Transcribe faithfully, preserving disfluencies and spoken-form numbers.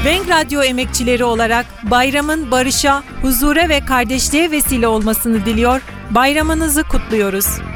Wenk Radyo emekçileri olarak bayramın barışa, huzura ve kardeşliğe vesile olmasını diliyor, bayramınızı kutluyoruz.